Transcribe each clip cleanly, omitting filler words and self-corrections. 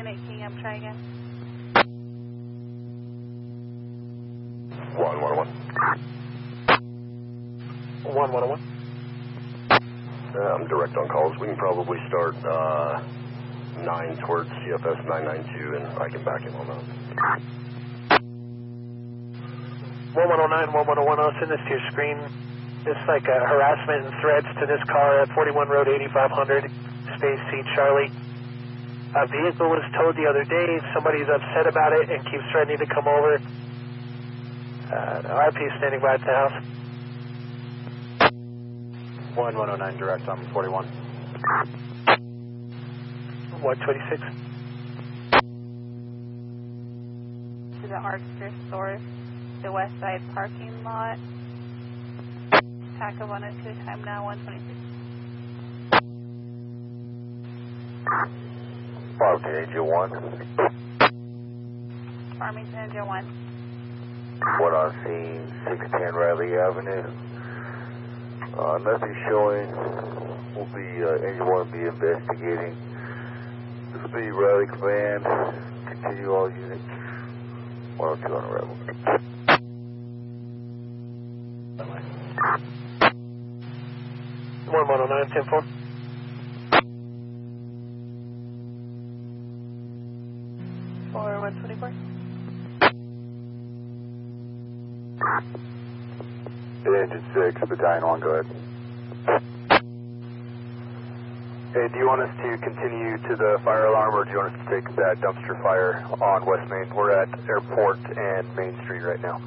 Unit King, try again. 1101. 1101. I'm direct on calls. We can probably start 9 towards CFS 992, and I can back him on that. 1109, 1101, I'll send this to your screen. It's like harassment and threats to this car at 41 Road 8500, Space C Charlie. A vehicle was towed the other day. Somebody's upset about it and keeps threatening to come over. The RP is standing by at the house. 1109 direct on 41. 126. To the Arcster store, the west side parking lot. TACA 102, time now 126. 5-1. Farmington, Engine 1. What I'm seeing, 610 Riley Avenue. Nothing showing. We'll be, Engine 1 will be investigating. This will be Riley Command. Continue all units. 102 on arrival. 1109, 10-4. For 124. Engine 6, Battalion 1, go ahead. Hey, do you want us to continue to the fire alarm, or do you want us to take that dumpster fire on West Main? We're at Airport and Main Street right now.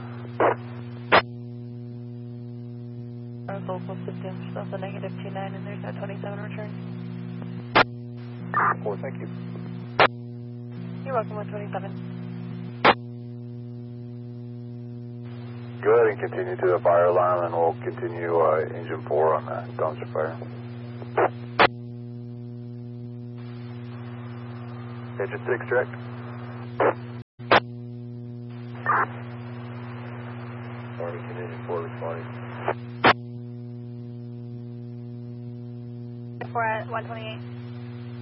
Local systems, Delta negative 29, and there's a 27 return. 4, thank you. You're welcome, 127. Go ahead and continue to the fire alarm, and we'll continue Engine 4 on that dumpster fire. Engine 6 direct. Farmington, Engine 4 responding. 4 at 128.